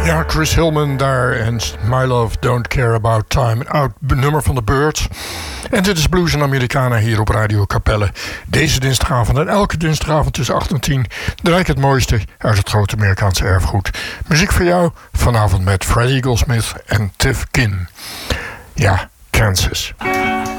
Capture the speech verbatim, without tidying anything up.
Ja, Chris Hillman daar en My Love Don't Care About Time. Een oud nummer van de Byrds. En dit is Blues en Americana hier op Radio Capelle. Deze dinsdagavond en elke dinsdagavond tussen acht en tien draai ik het mooiste uit het grote Amerikaanse erfgoed. Muziek voor jou vanavond met Freddie Goldsmith en Tiff Kin. Ja, Kansas.